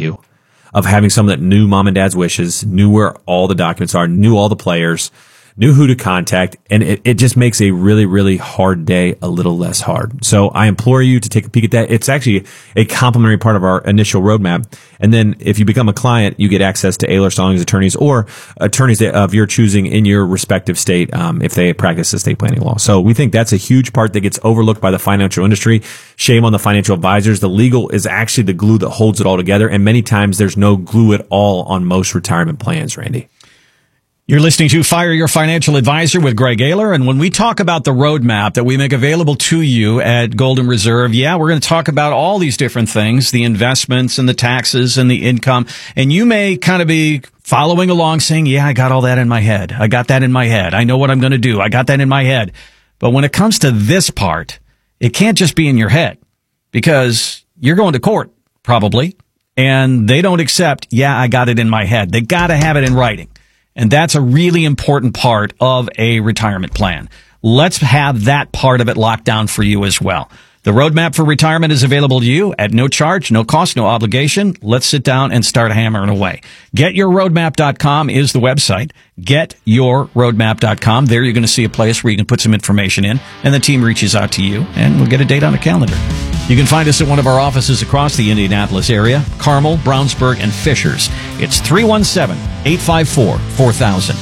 value of having someone that knew mom and dad's wishes, knew where all the documents are, knew all the players, knew who to contact, and it just makes a really, really hard day a little less hard. So I implore you to take a peek at that. It's actually a complimentary part of our initial roadmap. And then if you become a client, you get access to Ayler Stallings attorneys or attorneys of your choosing in your respective state if they practice estate planning law. So we think that's a huge part that gets overlooked by the financial industry. Shame on the financial advisors. The legal is actually the glue that holds it all together. And many times there's no glue at all on most retirement plans, Randy. You're listening to Fire Your Financial Advisor with Greg Ayler. And when we talk about the roadmap that we make available to you at Golden Reserve, we're going to talk about all these different things, the investments and the taxes and the income. And you may kind of be following along saying, I got all that in my head. I got that in my head. I know what I'm going to do. I got that in my head. But when it comes to this part, it can't just be in your head because you're going to court probably. And they don't accept, I got it in my head. They got to have it in writing. And that's a really important part of a retirement plan. Let's have that part of it locked down for you as well. The roadmap for retirement is available to you at no charge, no cost, no obligation. Let's sit down and start hammering away. GetYourRoadmap.com is the website. GetYourRoadmap.com. There you're going to see a place where you can put some information in, and the team reaches out to you, and we'll get a date on a calendar. You can find us at one of our offices across the Indianapolis area, Carmel, Brownsburg, and Fishers. It's 317-854-4000.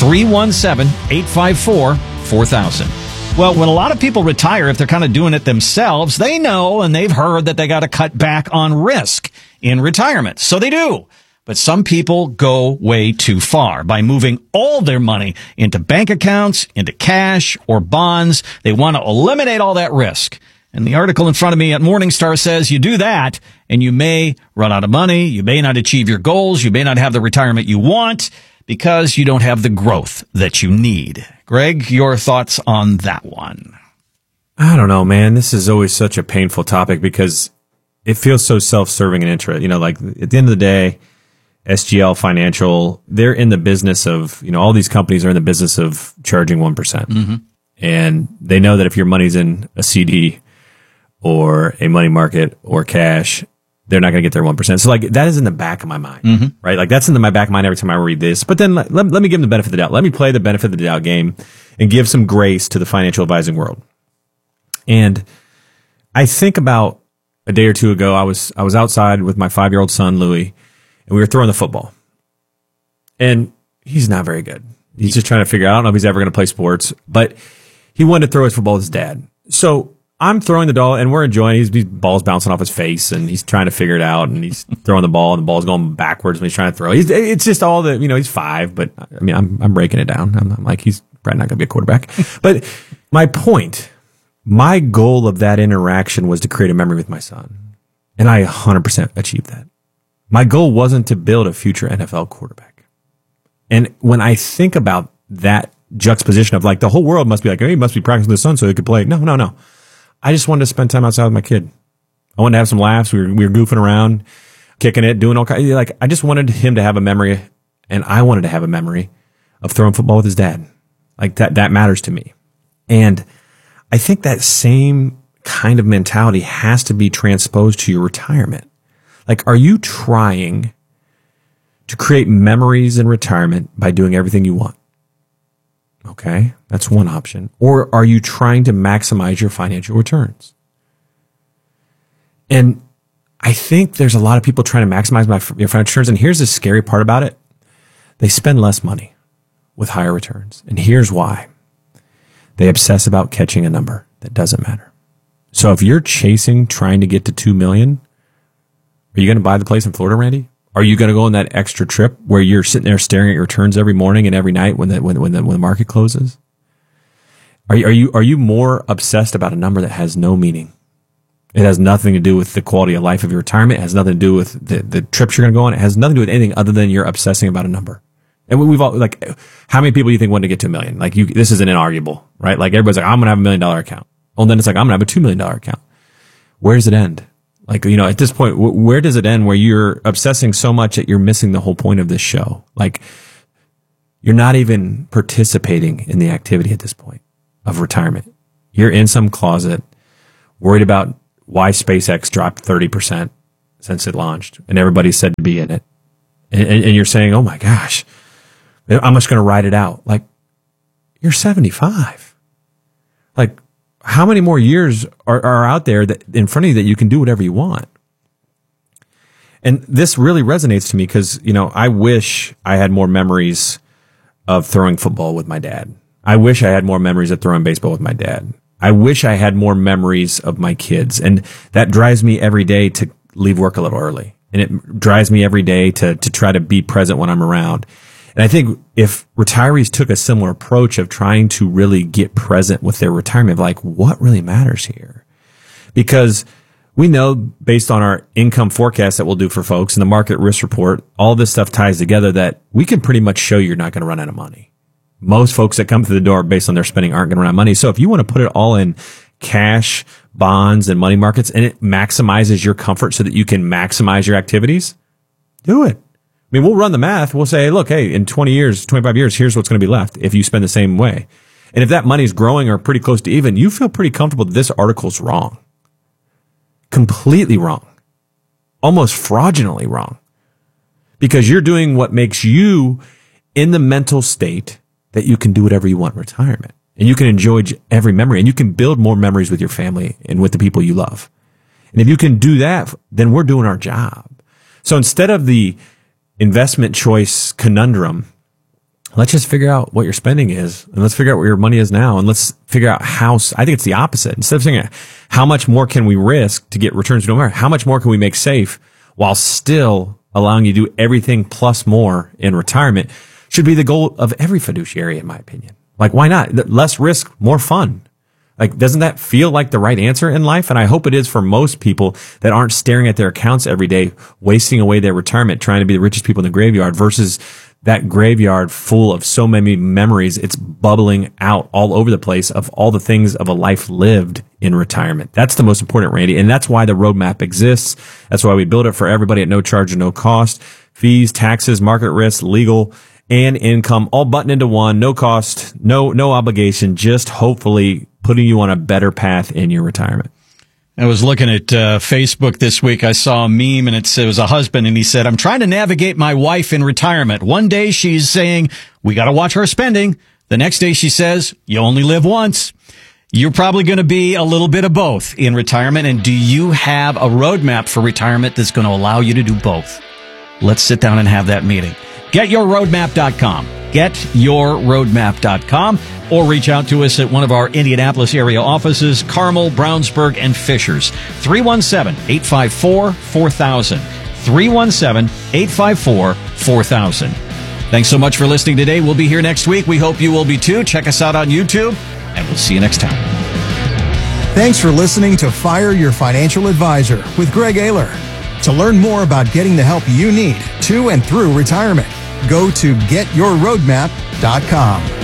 317-854-4000. Well, when a lot of people retire, if they're kind of doing it themselves, they know and they've heard that they got to cut back on risk in retirement. So they do. But some people go way too far by moving all their money into bank accounts, into cash, or bonds. They want to eliminate all that risk. And the article in front of me at Morningstar says you do that, and you may run out of money, you may not achieve your goals, you may not have the retirement you want, because you don't have the growth that you need. Greg, your thoughts on that one? I don't know, man. This is always such a painful topic because it feels so self-serving and interest. Like at the end of the day, SGL Financial, they're in the business of, all these companies are in the business of charging 1%. Mm-hmm. And they know that if your money's in a CD or a money market or cash, they're not going to get their 1%. So that is in the back of my mind, right? Like that's in my back of my mind every time I read this. But then let me give them the benefit of the doubt. Let me play the benefit of the doubt game and give some grace to the financial advising world. And I think about a day or two ago, I was outside with my 5-year-old son, Louis, and we were throwing the football. And he's not very good. He's just trying to figure out, I don't know if he's ever going to play sports, but he wanted to throw his football with his dad. So I'm throwing the ball, and we're enjoying it. These balls bouncing off his face, and he's trying to figure it out, and he's throwing the ball, and the ball's going backwards when he's trying to throw. It's just all the, he's 5, but I mean, I'm breaking it down. I'm like, he's probably not going to be a quarterback. But my goal of that interaction was to create a memory with my son, and I 100% achieved that. My goal wasn't to build a future NFL quarterback. And when I think about that juxtaposition of the whole world must be like, hey, he must be practicing the son so he could play. No. I just wanted to spend time outside with my kid. I wanted to have some laughs. We were goofing around, kicking it, doing all kinds. I just wanted him to have a memory, and I wanted to have a memory of throwing football with his dad. That matters to me. And I think that same kind of mentality has to be transposed to your retirement. Are you trying to create memories in retirement by doing everything you want? Okay, that's one option. Or are you trying to maximize your financial returns? And I think there's a lot of people trying to maximize your financial returns. And here's the scary part about it. They spend less money with higher returns. And here's why. They obsess about catching a number that doesn't matter. So if you're trying to get to 2 million, are you going to buy the place in Florida, Randy? Are you going to go on that extra trip where you're sitting there staring at your returns every morning and every night when the market closes? Are you more obsessed about a number that has no meaning? It has nothing to do with the quality of life of your retirement. It has nothing to do with the trips you're going to go on. It has nothing to do with anything other than you're obsessing about a number. And we've all how many people do you think want to get to 1 million? This is an inarguable, right? Everybody's like, I'm going to have $1 million account. Well, then it's I'm going to have a $2 million account. Where does it end? At this point, where does it end where you're obsessing so much that you're missing the whole point of this show? You're not even participating in the activity at this point of retirement. You're in some closet worried about why SpaceX dropped 30%, since it launched, and everybody's said to be in it. And you're saying, oh my gosh, I'm just going to ride it out. Like, you're 75. Like, how many more years are out there that in front of you that you can do whatever you want? And this really resonates to me because, you know, I wish I had more memories of throwing football with my dad. I wish I had more memories of throwing baseball with my dad. I wish I had more memories of my kids. And that drives me every day to leave work a little early. And it drives me every day to try to be present when I'm around. And I think if retirees took a similar approach of trying to really get present with their retirement, like what really matters here? Because we know based on our income forecast that we'll do for folks and the market risk report, all this stuff ties together that we can pretty much show you're not going to run out of money. Most folks that come through the door based on their spending aren't going to run out of money. So if you want to put it all in cash, bonds, and money markets, and it maximizes your comfort so that you can maximize your activities, do it. I mean, we'll run the math. We'll say, look, hey, in 20 years, 25 years, here's what's going to be left if you spend the same way. And if that money's growing or pretty close to even, you feel pretty comfortable that this article's wrong. Completely wrong. Almost fraudulently wrong. Because you're doing what makes you in the mental state that you can do whatever you want in retirement. And you can enjoy every memory. And you can build more memories with your family and with the people you love. And if you can do that, then we're doing our job. So instead of the investment choice conundrum, let's just figure out what your spending is, and let's figure out what your money is now, and let's figure out how. I think it's the opposite. Instead of saying how much more can we risk to get returns, no matter how much more can we make safe while still allowing you to do everything plus more in retirement, should be the goal of every fiduciary, in my opinion. Like, why not? Less risk, more fun. Like, doesn't that feel like the right answer in life? And I hope it is for most people that aren't staring at their accounts every day, wasting away their retirement, trying to be the richest people in the graveyard versus that graveyard full of so many memories. It's bubbling out all over the place of all the things of a life lived in retirement. That's the most important, Randy. And that's why the roadmap exists. That's why we build it for everybody at no charge or no cost. Fees, taxes, market risk, legal, and income all buttoned into one. No cost, no obligation, just hopefully putting you on a better path in your retirement. I was looking at Facebook this week. I saw a meme, and it was a husband, and he said, I'm trying to navigate my wife in retirement. One day she's saying, we got to watch her spending. The next day she says, you only live once. You're probably going to be a little bit of both in retirement. And do you have a roadmap for retirement that's going to allow you to do both? Let's sit down and have that meeting. GetYourRoadmap.com. GetYourRoadmap.com. Or reach out to us at one of our Indianapolis area offices, Carmel, Brownsburg, and Fishers. 317-854-4000. 317-854-4000. Thanks so much for listening today. We'll be here next week. We hope you will be too. Check us out on YouTube, and we'll see you next time. Thanks for listening to Fire Your Financial Advisor with Greg Ayler. To learn more about getting the help you need to and through retirement, go to GetYourRoadmap.com.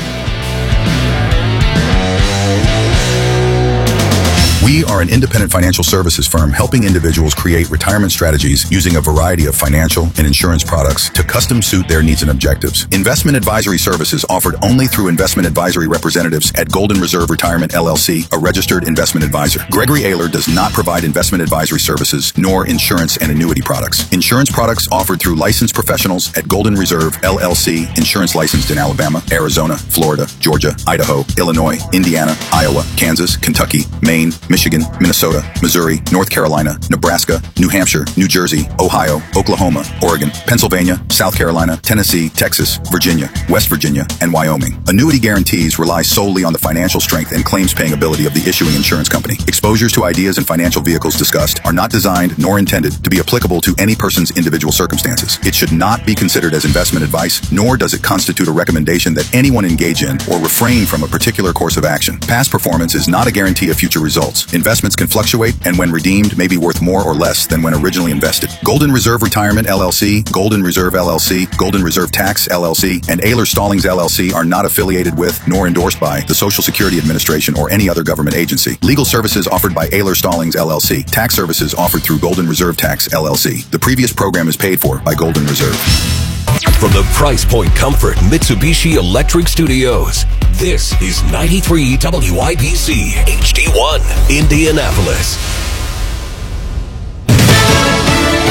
We are an independent financial services firm helping individuals create retirement strategies using a variety of financial and insurance products to custom suit their needs and objectives. Investment advisory services offered only through investment advisory representatives at Golden Reserve Retirement LLC, a registered investment advisor. Gregory Ayler does not provide investment advisory services nor insurance and annuity products. Insurance products offered through licensed professionals at Golden Reserve LLC, insurance licensed in Alabama, Arizona, Florida, Georgia, Idaho, Illinois, Indiana, Iowa, Kansas, Kentucky, Maine, Michigan, Minnesota, Missouri, North Carolina, Nebraska, New Hampshire, New Jersey, Ohio, Oklahoma, Oregon, Pennsylvania, South Carolina, Tennessee, Texas, Virginia, West Virginia, and Wyoming. Annuity guarantees rely solely on the financial strength and claims-paying ability of the issuing insurance company. Exposures to ideas and financial vehicles discussed are not designed nor intended to be applicable to any person's individual circumstances. It should not be considered as investment advice, nor does it constitute a recommendation that anyone engage in or refrain from a particular course of action. Past performance is not a guarantee of future results. Investments can fluctuate and when redeemed may be worth more or less than when originally invested. Golden Reserve Retirement LLC, Golden Reserve LLC, Golden Reserve Tax LLC, and Ayler Stallings LLC are not affiliated with nor endorsed by the Social Security Administration or any other government agency. Legal services offered by Ayler Stallings LLC. Tax services offered through Golden Reserve Tax LLC. The previous program is paid for by Golden Reserve. From the Price Point Comfort Mitsubishi Electric Studios, this is 93 WIBC HD1, Indianapolis.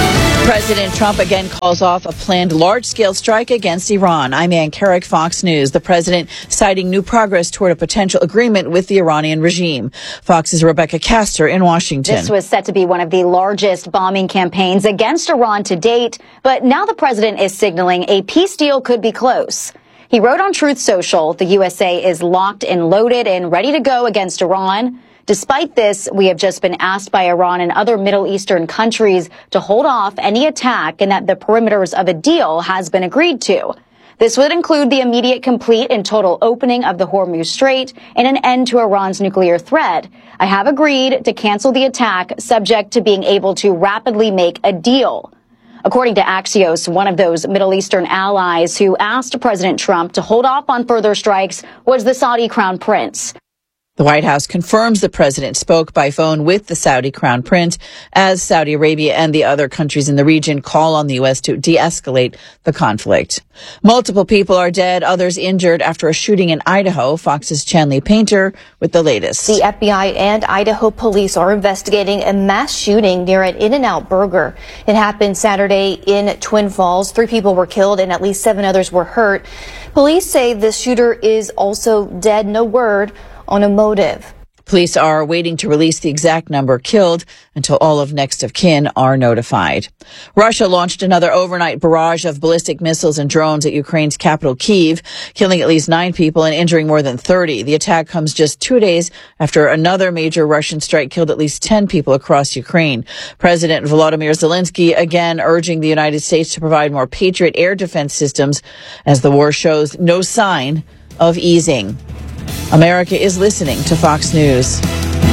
President Trump again calls off a planned large-scale strike against Iran. I'm Ann Carrick, Fox News. The president citing new progress toward a potential agreement with the Iranian regime. Fox's Rebecca Castor in Washington. This was set to be one of the largest bombing campaigns against Iran to date, but now the president is signaling a peace deal could be close. He wrote on Truth Social, the USA is locked and loaded and ready to go against Iran. Despite this, we have just been asked by Iran and other Middle Eastern countries to hold off any attack and that the perimeters of a deal has been agreed to. This would include the immediate, complete, and total opening of the Hormuz Strait and an end to Iran's nuclear threat. I have agreed to cancel the attack, subject to being able to rapidly make a deal. According to Axios, one of those Middle Eastern allies who asked President Trump to hold off on further strikes was the Saudi Crown Prince. The White House confirms the president spoke by phone with the Saudi Crown Prince as Saudi Arabia and the other countries in the region call on the U.S. to de-escalate the conflict. Multiple people are dead, others injured after a shooting in Idaho. Fox's Chanley Painter with the latest. The FBI and Idaho police are investigating a mass shooting near an In-N-Out Burger. It happened Saturday in Twin Falls. 3 people were killed and at least 7 others were hurt. Police say the shooter is also dead. No word on a motive. Police are waiting to release the exact number killed until all of next of kin are notified. Russia launched another overnight barrage of ballistic missiles and drones at Ukraine's capital, Kyiv, killing at least 9 people and injuring more than 30. The attack comes just 2 days after another major Russian strike killed at least 10 people across Ukraine. President Volodymyr Zelensky again urging the United States to provide more Patriot air defense systems as the war shows no sign of easing. America is listening to Fox News.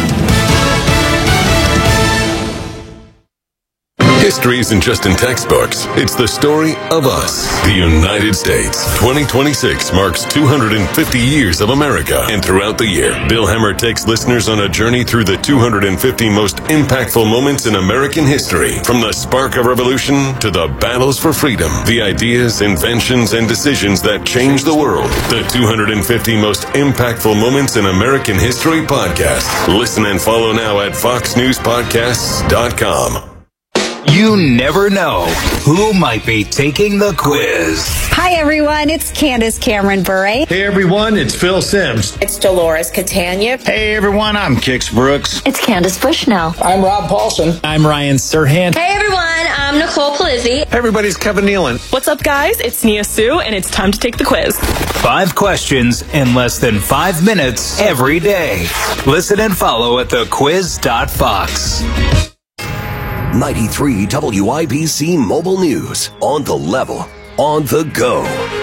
History isn't just in textbooks. It's the story of us, the United States. 2026 marks 250 years of America. And throughout the year, Bill Hemmer takes listeners on a journey through the 250 most impactful moments in American history. From the spark of revolution to the battles for freedom, the ideas, inventions, and decisions that changed the world. The 250 most impactful moments in American history podcast. Listen and follow now at foxnewspodcasts.com. You never know who might be taking the quiz. Hi, everyone. It's Candace Cameron Bure. Hey, everyone. It's Phil Sims. It's Dolores Catania. Hey, everyone. I'm Kix Brooks. It's Candace Bushnell. I'm Rob Paulson. I'm Ryan Serhant. Hey, everyone. I'm Nicole Palizzi. Hey, everybody's Kevin Nealon. What's up, guys? It's Nia Sue, and it's time to take the quiz. 5 questions in less than 5 minutes every day. Listen and follow at thequiz.fox. 93 WIBC Mobile News. On the level, on the go.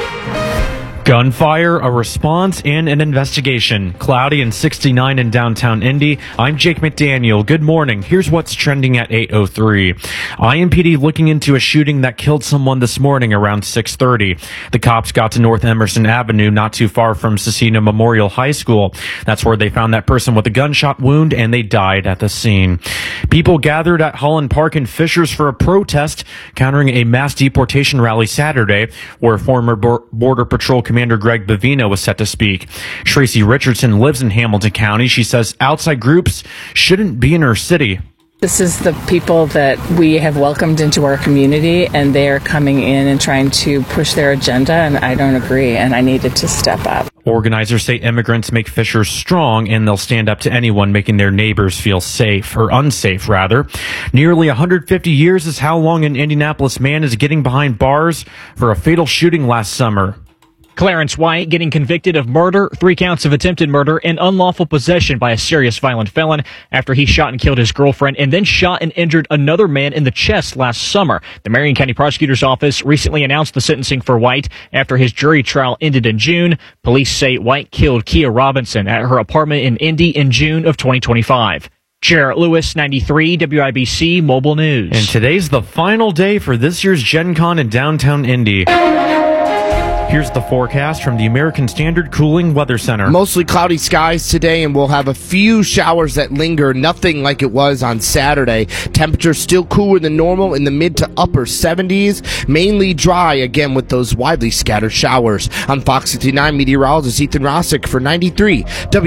Gunfire, a response, and an investigation. Cloudy and 69 in downtown Indy. I'm Jake McDaniel. Good morning. Here's what's trending at 8:03. IMPD looking into a shooting that killed someone this morning around 6:30. The cops got to North Emerson Avenue, not too far from Cicino Memorial High School. That's where they found that person with a gunshot wound, and they died at the scene. People gathered at Holland Park in Fishers for a protest countering a mass deportation rally Saturday, where former Border Patrol Commander Greg Bavino was set to speak. Tracy Richardson lives in Hamilton County. She says outside groups shouldn't be in her city. This is the people that we have welcomed into our community, and they are coming in and trying to push their agenda, and I don't agree, and I needed to step up. Organizers say immigrants make Fishers strong, and they'll stand up to anyone making their neighbors feel safe, or unsafe, rather. Nearly 150 years is how long an Indianapolis man is getting behind bars for a fatal shooting last summer. Clarence White getting convicted of murder, 3 counts of attempted murder, and unlawful possession by a serious violent felon after he shot and killed his girlfriend and then shot and injured another man in the chest last summer. The Marion County Prosecutor's Office recently announced the sentencing for White after his jury trial ended in June. Police say White killed Kia Robinson at her apartment in Indy in June of 2025. Jarrett Lewis, 93 WIBC Mobile News. And today's the final day for this year's Gen Con in downtown Indy. Here's the forecast from the American Standard Cooling Weather Center. Mostly cloudy skies today, and we'll have a few showers that linger. Nothing like it was on Saturday. Temperatures still cooler than normal in the mid to upper 70s. Mainly dry, again, with those widely scattered showers. I'm Fox 59 meteorologist Ethan Rossick for 93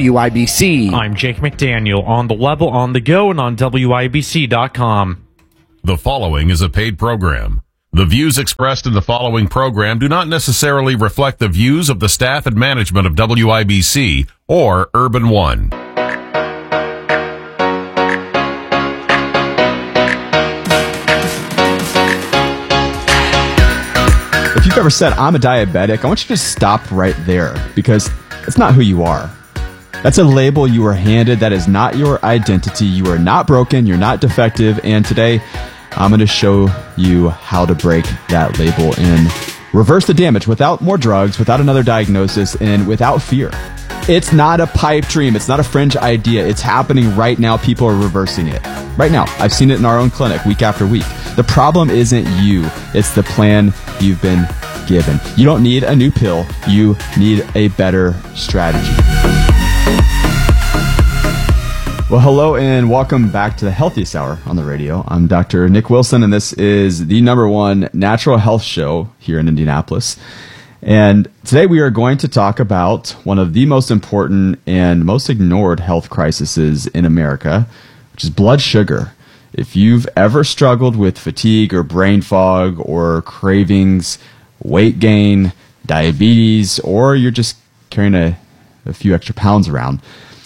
WIBC. I'm Jake McDaniel. On the level, on the go, and on WIBC.com. The following is a paid program. The views expressed in the following program do not necessarily reflect the views of the staff and management of WIBC or Urban One. If you've ever said, I'm a diabetic, I want you to stop right there, because it's not who you are. That's a label you were handed. That is not your identity. You are not broken. You're not defective. And today, I'm going to show you how to break that label and reverse the damage without more drugs, without another diagnosis, and without fear. It's not a pipe dream. It's not a fringe idea. It's happening right now. People are reversing it. Right now. I've seen it in our own clinic week after week. The problem isn't you. It's the plan you've been given. You don't need a new pill. You need a better strategy. Well, hello and welcome back to the Healthiest Hour on the radio. I'm Dr. Nick Wilson, and this is the #1 natural health show here in Indianapolis. And today we are going to talk about one of the most important and most ignored health crises in America, which is blood sugar. If you've ever struggled with fatigue or brain fog or cravings, weight gain, diabetes, or you're just carrying a few extra pounds around,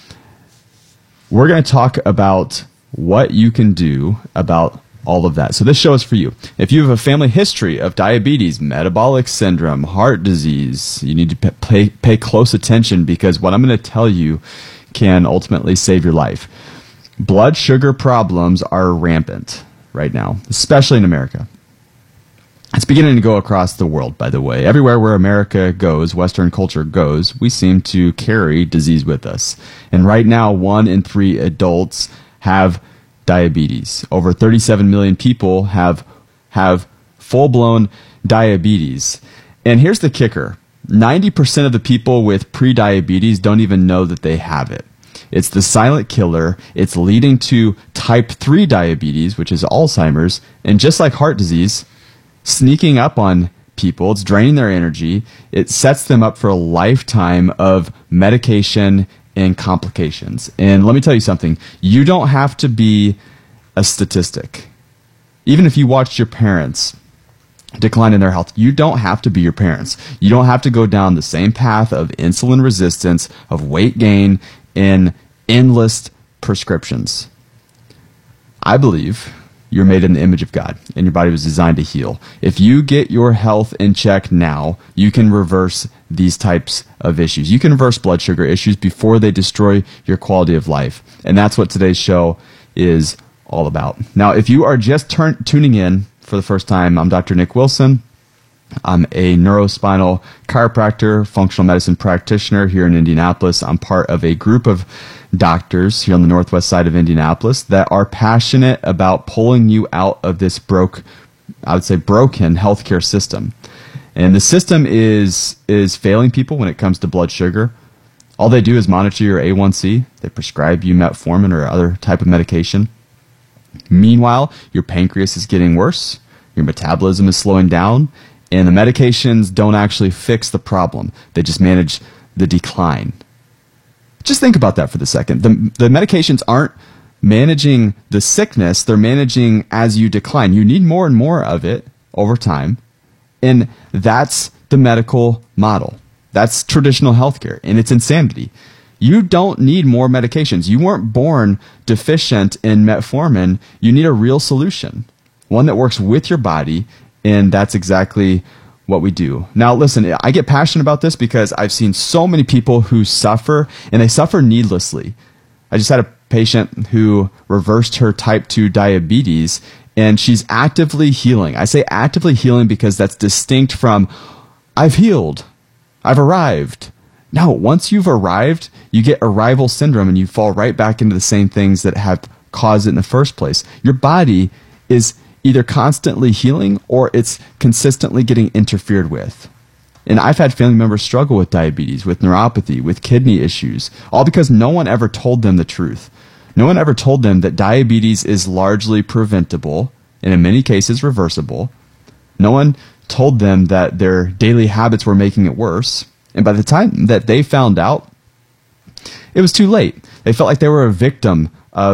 we're going to talk about what you can do about all of that. So this show is for you. If you have a family history of diabetes, metabolic syndrome, heart disease, you need to pay close attention, because what I'm going to tell you can ultimately save your life. Blood sugar problems are rampant right now, especially in America. It's beginning to go across the world, by the way. Everywhere where America goes, Western culture goes, we seem to carry disease with us. And right now, 1 in 3 adults have diabetes. Over 37 million people have full-blown diabetes. And here's the kicker. 90% of the people with pre-diabetes don't even know that they have it. It's the silent killer. It's leading to type 3 diabetes, which is Alzheimer's. And just like heart disease, sneaking up on people, it's draining their energy. It sets them up for a lifetime of medication and complications. And let me tell you something. You don't have to be a statistic. Even if you watched your parents decline in their health, you don't have to be your parents. You don't have to go down the same path of insulin resistance, of weight gain, and endless prescriptions. I believe you're made in the image of God, and your body was designed to heal. If you get your health in check now, you can reverse these types of issues. You can reverse blood sugar issues before they destroy your quality of life. And that's what today's show is all about. Now, if you are just tuning in for the first time, I'm Dr. Nick Wilson. I'm a neurospinal chiropractor, functional medicine practitioner here in Indianapolis. I'm part of a group of doctors here on the northwest side of Indianapolis that are passionate about pulling you out of this broken healthcare system. And the system is failing people when it comes to blood sugar. All they do is monitor your A1C. They prescribe you metformin or other type of medication. Meanwhile, your pancreas is getting worse. Your metabolism is slowing down. And the medications don't actually fix the problem. They just manage the decline. Just think about that for the second. The medications aren't managing the sickness. They're managing as you decline. You need more and more of it over time. And that's the medical model. That's traditional healthcare. And it's insanity. You don't need more medications. You weren't born deficient in metformin. You need a real solution. One that works with your body. And that's exactly what we do. Now, listen, I get passionate about this because I've seen so many people who suffer, and they suffer needlessly. I just had a patient who reversed her type 2 diabetes, and she's actively healing. I say actively healing because that's distinct from, I've healed, I've arrived. No, once you've arrived, you get arrival syndrome, and you fall right back into the same things that have caused it in the first place. Your body is either constantly healing or it's consistently getting interfered with. And I've had family members struggle with diabetes, with neuropathy, with kidney issues, all because no one ever told them the truth. No one ever told them that diabetes is largely preventable and in many cases reversible. No one told them that their daily habits were making it worse. And by the time that they found out, it was too late. They felt like they were a victim of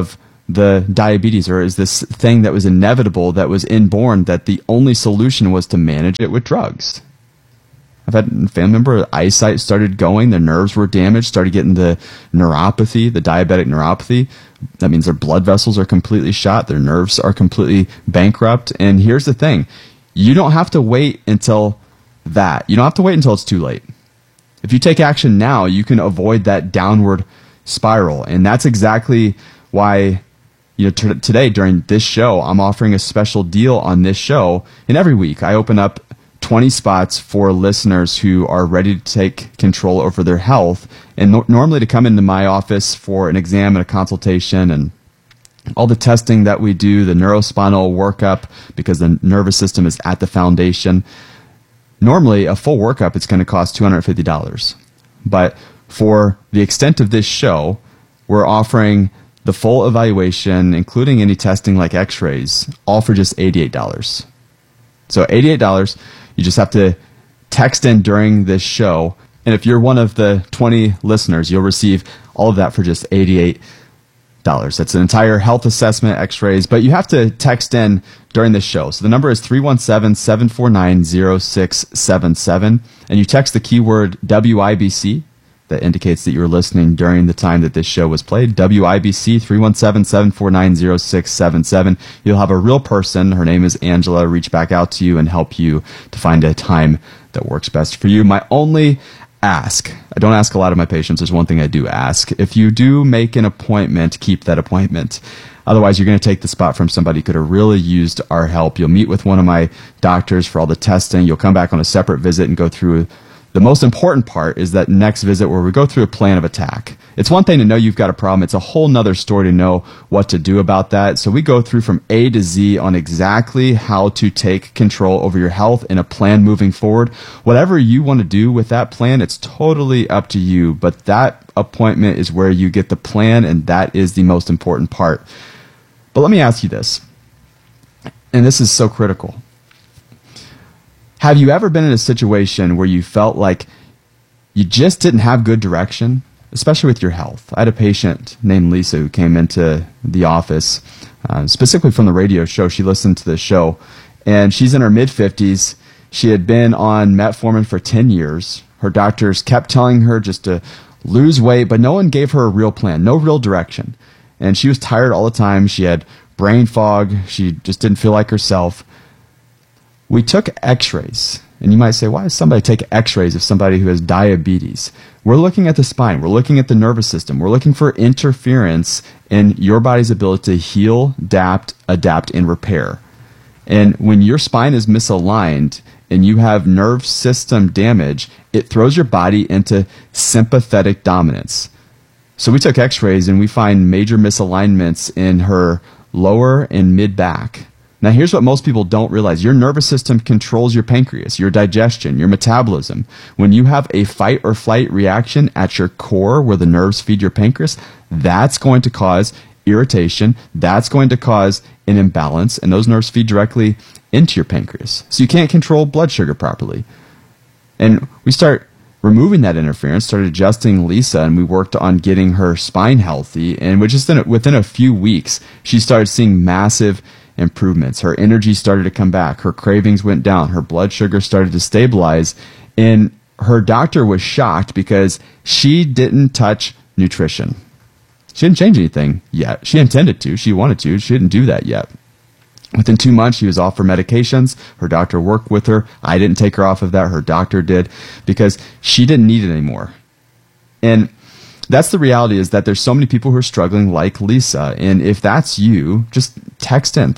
the diabetes, or is this thing that was inevitable, that was inborn, that the only solution was to manage it with drugs? I've had a family member, eyesight started going, their nerves were damaged, started getting the neuropathy, the diabetic neuropathy. That means their blood vessels are completely shot, their nerves are completely bankrupt. And here's the thing, you don't have to wait until that. You don't have to wait until it's too late. If you take action now, you can avoid that downward spiral. And that's exactly why, today during this show, I'm offering a special deal on this show. And every week I open up 20 spots for listeners who are ready to take control over their health, and normally to come into my office for an exam and a consultation and all the testing that we do, the neurospinal workup, because the nervous system is at the foundation. Normally, a full workup, it's going to cost $250. But for the extent of this show, we're offering the full evaluation, including any testing like x-rays, all for just $88. So $88, you just have to text in during this show. And if you're one of the 20 listeners, you'll receive all of that for just $88. That's an entire health assessment, x-rays, but you have to text in during this show. So the number is 317-749-0677, and you text the keyword WIBC. That indicates that you were listening during the time that this show was played. WIBC 317-749-0677. You'll have a real person, her name is Angela, reach back out to you and help you to find a time that works best for you. My only ask, I don't ask a lot of my patients, there's one thing I do ask. If you do make an appointment, keep that appointment. Otherwise, you're going to take the spot from somebody who could have really used our help. You'll meet with one of my doctors for all the testing. You'll come back on a separate visit and go through. The most important part is that next visit where we go through a plan of attack. It's one thing to know you've got a problem. It's a whole nother story to know what to do about that. So we go through from A to Z on exactly how to take control over your health in a plan moving forward. Whatever you want to do with that plan, it's totally up to you. But that appointment is where you get the plan, and that is the most important part. But let me ask you this, and this is so critical. Have you ever been in a situation where you felt like you just didn't have good direction, especially with your health? I had a patient named Lisa who came into the office, specifically from the radio show. She listened to the show, and she's in her mid-50s. She had been on metformin for 10 years. Her doctors kept telling her just to lose weight, but no one gave her a real plan, no real direction. And she was tired all the time. She had brain fog. She just didn't feel like herself. We took x-rays, and you might say, why does somebody take x-rays of somebody who has diabetes? We're looking at the spine. We're looking at the nervous system. We're looking for interference in your body's ability to heal, adapt, and repair. And when your spine is misaligned and you have nerve system damage, it throws your body into sympathetic dominance. So we took x-rays, and we find major misalignments in her lower and mid-back. Now, here's what most people don't realize. Your nervous system controls your pancreas, your digestion, your metabolism. When you have a fight or flight reaction at your core where the nerves feed your pancreas, that's going to cause irritation. That's going to cause an imbalance, and those nerves feed directly into your pancreas. So you can't control blood sugar properly. And we start removing that interference, started adjusting Lisa, and we worked on getting her spine healthy. And within a few weeks, she started seeing massive improvements. Her energy started to come back. Her cravings went down. Her blood sugar started to stabilize. And her doctor was shocked because she didn't touch nutrition. She didn't change anything yet. She intended to. She wanted to. She didn't do that yet. Within 2 months, she was off her medications. Her doctor worked with her. I didn't take her off of that. Her doctor did, because she didn't need it anymore. And that's the reality, is that there's so many people who are struggling like Lisa. And if that's you, just text in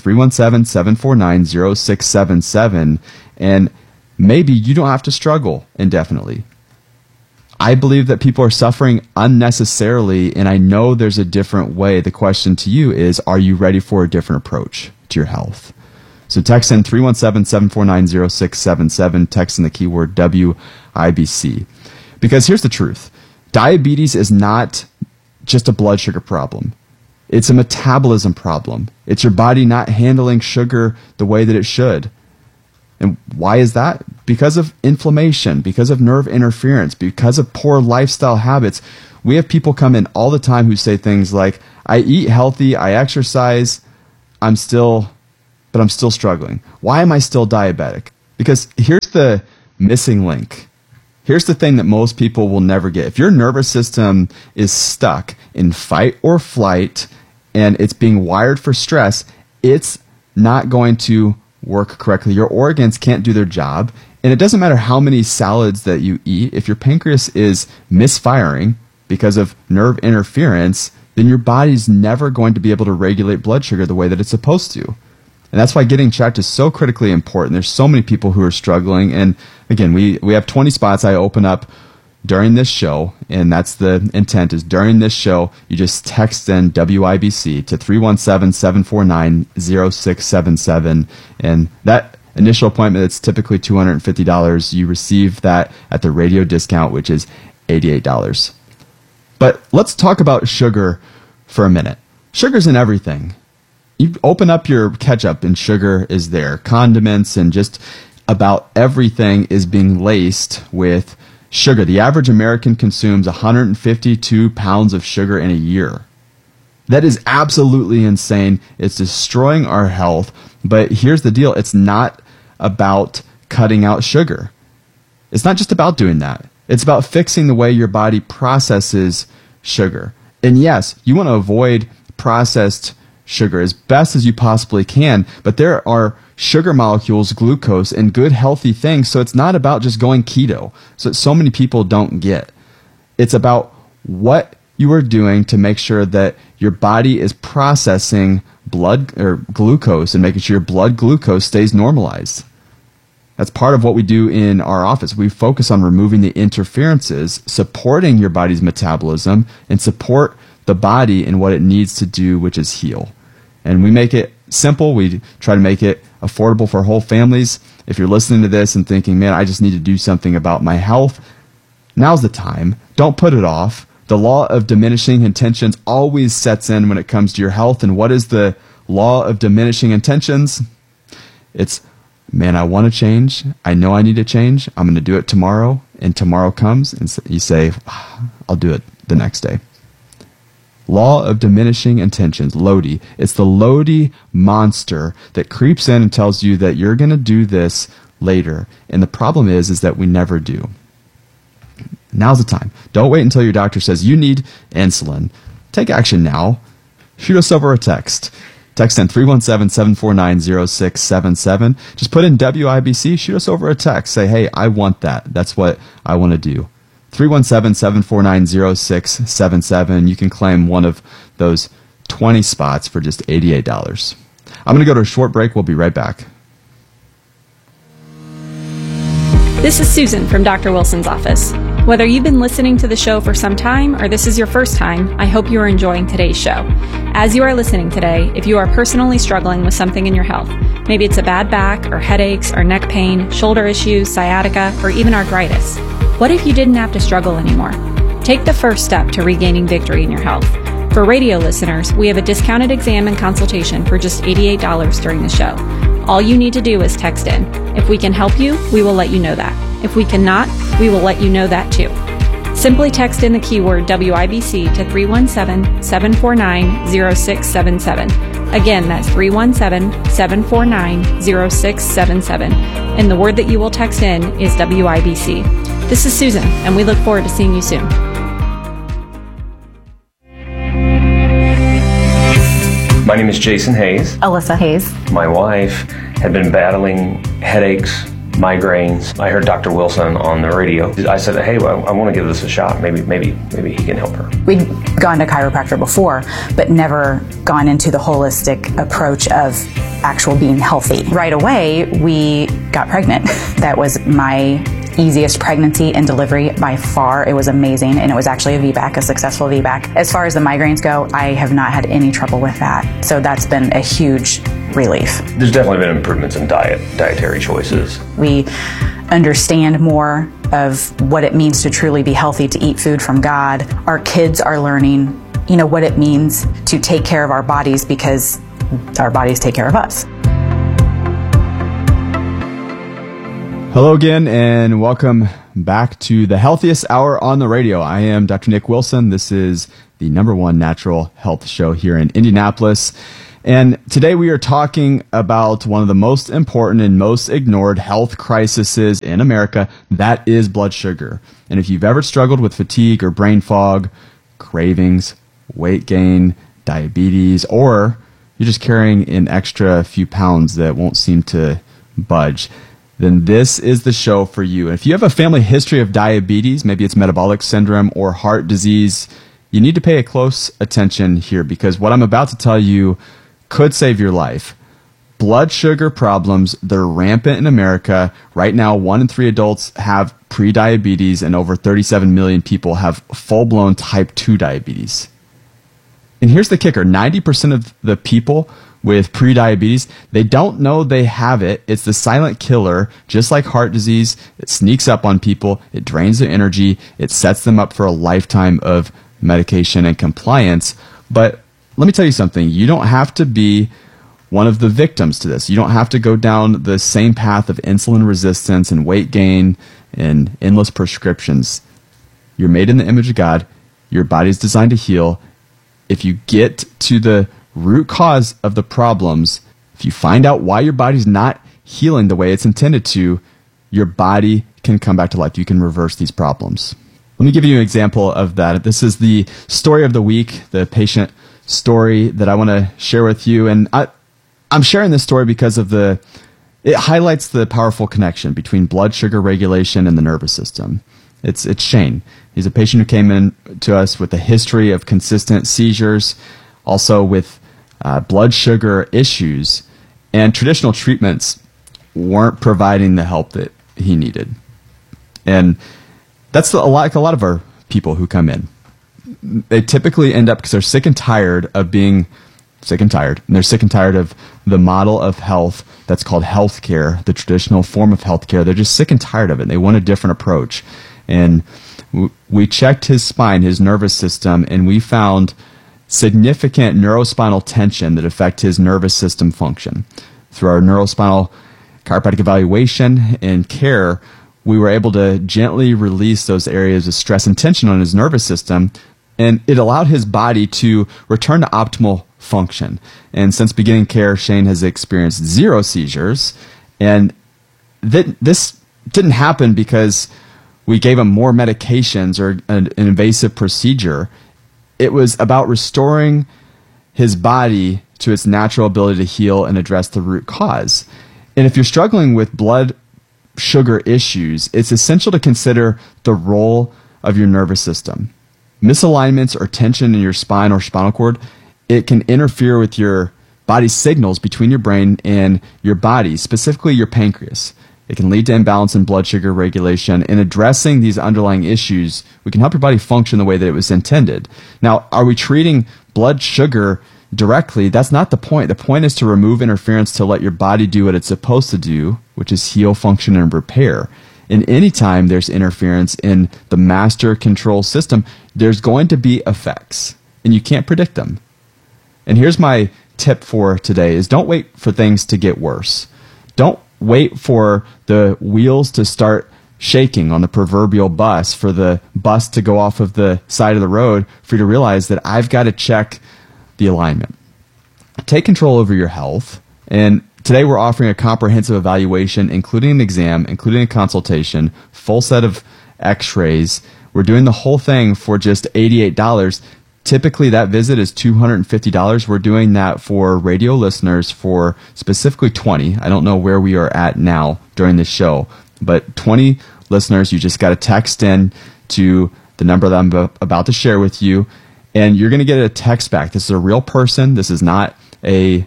317-749-0677, and maybe you don't have to struggle indefinitely. I believe that people are suffering unnecessarily, and I know there's a different way. The question to you is, are you ready for a different approach to your health? So text in 317-749-0677, text in the keyword WIBC. Because here's the truth. Diabetes is not just a blood sugar problem. It's a metabolism problem. It's your body not handling sugar the way that it should. And why is that? Because of inflammation, because of nerve interference, because of poor lifestyle habits. We have people come in all the time who say things like, I eat healthy, I exercise, I'm still struggling. Why am I still diabetic? Because here's the missing link. Here's the thing that most people will never get. If your nervous system is stuck in fight or flight and it's being wired for stress, it's not going to work correctly. Your organs can't do their job. And it doesn't matter how many salads that you eat. If your pancreas is misfiring because of nerve interference, then your body's never going to be able to regulate blood sugar the way that it's supposed to. And that's why getting checked is so critically important. There's so many people who are struggling. And again, we have 20 spots I open up during this show. And that's the intent, is during this show, you just text in WIBC to 317-749-0677. And that initial appointment, it's typically $250. You receive that at the radio discount, which is $88. But let's talk about sugar for a minute. Sugar's in everything. You open up your ketchup and sugar is there. Condiments and just about everything is being laced with sugar. The average American consumes 152 pounds of sugar in a year. That is absolutely insane. It's destroying our health. But here's the deal. It's not about cutting out sugar. It's not just about doing that. It's about fixing the way your body processes sugar. And yes, you want to avoid processed sugar as best as you possibly can, but there are sugar molecules, glucose, and good healthy things, so it's not about just going keto. So many people don't get. It's about what you are doing to make sure that your body is processing blood or glucose and making sure your blood glucose stays normalized. That's part of what we do in our office. We focus on removing the interferences, supporting your body's metabolism, and support the body in what it needs to do, which is heal. And we make it simple. We try to make it affordable for whole families. If you're listening to this and thinking, man, I just need to do something about my health, now's the time. Don't put it off. The law of diminishing intentions always sets in when it comes to your health. And what is the law of diminishing intentions? It's, man, I want to change. I know I need to change. I'm going to do it tomorrow. And tomorrow comes and you say, I'll do it the next day. Law of diminishing intentions, Lodi. It's the Lodi monster that creeps in and tells you that you're going to do this later. And the problem is that we never do. Now's the time. Don't wait until your doctor says you need insulin. Take action now. Shoot us over a text. Text in 317-749-0677. Just put in WIBC. Shoot us over a text. Say, hey, I want that. That's what I want to do. 317-749-0677. You can claim one of those 20 spots for just $88. I'm going to go to a short break. We'll be right back. This is Susan from Dr. Wilson's office. Whether you've been listening to the show for some time or this is your first time, I hope you are enjoying today's show. As you are listening today, if you are personally struggling with something in your health, maybe it's a bad back or headaches or neck pain, shoulder issues, sciatica, or even arthritis, what if you didn't have to struggle anymore? Take the first step to regaining victory in your health. For radio listeners, we have a discounted exam and consultation for just $88 during the show. All you need to do is text in. If we can help you, we will let you know that. If we cannot, we will let you know that too. Simply text in the keyword WIBC to 317-749-0677. Again, that's 317-749-0677. And the word that you will text in is WIBC. This is Susan, and we look forward to seeing you soon. My name is Jason Hayes. Alyssa Hayes. My wife had been battling headaches, migraines. I heard Dr. Wilson on the radio. I said, hey, well, I want to give this a shot. Maybe he can help her. We'd gone to chiropractor before, but never gone into the holistic approach of actual being healthy. Right away, we got pregnant. That was my easiest pregnancy and delivery by far. It was amazing, and it was actually a VBAC, a successful VBAC. As far as the migraines go, I have not had any trouble with that. So that's been a huge relief. There's definitely been improvements in dietary choices. We understand more of what it means to truly be healthy, to eat food from God. Our kids are learning, what it means to take care of our bodies because our bodies take care of us. Hello again, and welcome back to the healthiest hour on the radio. I am Dr. Nick Wilson. This is the #1 natural health show here in Indianapolis. And today we are talking about one of the most important and most ignored health crises in America. That is blood sugar. And if you've ever struggled with fatigue or brain fog, cravings, weight gain, diabetes, or you're just carrying an extra few pounds that won't seem to budge, then this is the show for you. And if you have a family history of diabetes, maybe it's metabolic syndrome or heart disease, you need to pay a close attention here, because what I'm about to tell you could save your life. Blood sugar problems, they're rampant in America. Right now, 1 in 3 adults have prediabetes, and over 37 million people have full-blown type 2 diabetes. And here's the kicker. 90% of the people with prediabetes, they don't know they have it. It's the silent killer, just like heart disease. It sneaks up on people. It drains their energy. It sets them up for a lifetime of medication and compliance. But let me tell you something. You don't have to be one of the victims to this. You don't have to go down the same path of insulin resistance and weight gain and endless prescriptions. You're made in the image of God. Your body's designed to heal. If you get to the root cause of the problems, if you find out why your body's not healing the way it's intended to, your body can come back to life. You can reverse these problems. Let me give you an example of that. This is the story of the week, the patient story that I want to share with you. And I'm sharing this story because of it highlights the powerful connection between blood sugar regulation and the nervous system. It's Shane. He's a patient who came in to us with a history of consistent seizures, also with blood sugar issues, and traditional treatments weren't providing the help that he needed. And that's like a lot of our people who come in. They typically end up because they're sick and tired of being sick and tired. And they're sick and tired of the model of health that's called healthcare, the traditional form of healthcare. They're just sick and tired of it. They want a different approach. And we checked his spine, his nervous system, and we found significant neurospinal tension that affect his nervous system function. Through our neurospinal chiropractic evaluation and care, we were able to gently release those areas of stress and tension on his nervous system, and it allowed his body to return to optimal function. And since beginning care, Shane has experienced 0 seizures, and this didn't happen because we gave him more medications or an invasive procedure. It was about restoring his body to its natural ability to heal and address the root cause. And if you're struggling with blood sugar issues, it's essential to consider the role of your nervous system. Misalignments or tension in your spine or spinal cord, it can interfere with your body's signals between your brain and your body, specifically your pancreas. It can lead to imbalance in blood sugar regulation. In addressing these underlying issues, we can help your body function the way that it was intended. Now, are we treating blood sugar directly? That's not the point. The point is to remove interference to let your body do what it's supposed to do, which is heal, function, and repair. And anytime there's interference in the master control system, there's going to be effects, and you can't predict them. And here's my tip for today is don't wait for things to get worse. Don't wait for the wheels to start shaking on the proverbial bus, for the bus to go off of the side of the road, for you to realize that I've got to check the alignment. Take control over your health. And today we're offering a comprehensive evaluation, including an exam, including a consultation, full set of x-rays. We're doing the whole thing for just $88. Typically, that visit is $250. We're doing that for radio listeners for specifically 20. I don't know where we are at now during this show, but 20 listeners, you just got to text in to the number that I'm about to share with you, and you're going to get a text back. This is a real person. This is not a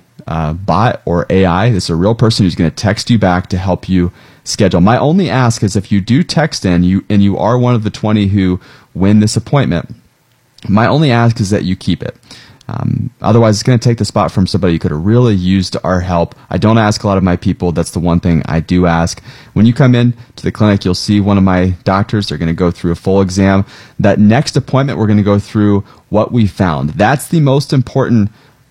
bot or AI. This is a real person who's going to text you back to help you schedule. My only ask is if you do text in, you are one of the 20 who win this appointment, my only ask is that you keep it. Otherwise, it's going to take the spot from somebody who could have really used our help. I don't ask a lot of my people. That's the one thing I do ask. When you come in to the clinic, you'll see one of my doctors. They're going to go through a full exam. That next appointment, we're going to go through what we found. That's the most important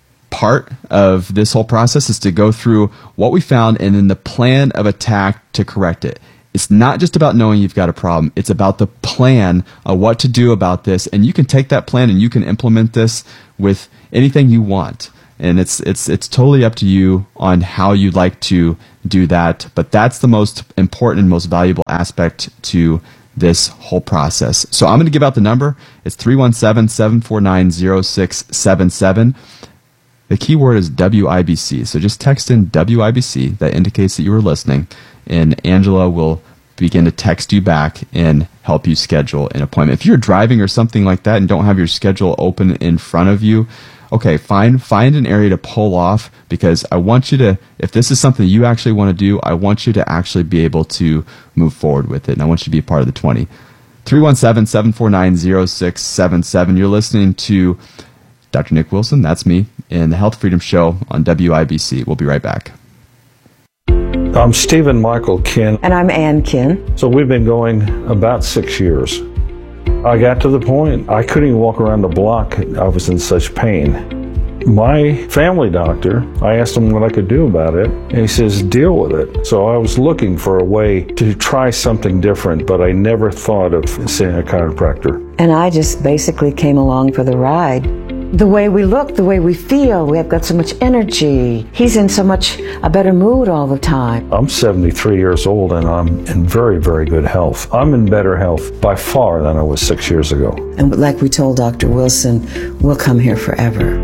part of this whole process, is to go through what we found and then the plan of attack to correct it. It's not just about knowing you've got a problem. It's about the plan of what to do about this. And you can take that plan and you can implement this with anything you want. And it's totally up to you on how you'd like to do that. But that's the most important and most valuable aspect to this whole process. So I'm going to give out the number. It's 317-749-0677. The key word is WIBC. So just text in WIBC. That indicates that you were listening. And Angela will begin to text you back and help you schedule an appointment. If you're driving or something like that and don't have your schedule open in front of you, okay, find an area to pull off, because I want you to, if this is something you actually want to do, I want you to actually be able to move forward with it, and I want you to be a part of the 20. 317-749-0677. You're listening to Dr. Nick Wilson, that's me, in the Health Freedom Show on WIBC. We'll be right back. I'm Stephen Michael Kin. And I'm Ann Kin. So we've been going about 6 years. I got to the point I couldn't even walk around the block. I was in such pain. My family doctor, I asked him what I could do about it, and he says, deal with it. So I was looking for a way to try something different, but I never thought of seeing a chiropractor. And I just basically came along for the ride. The way we look, the way we feel, we have got so much energy. He's in so much a better mood all the time. I'm 73 years old and I'm in very, very good health. I'm in better health by far than I was 6 years ago. And like we told Dr. Wilson, we'll come here forever.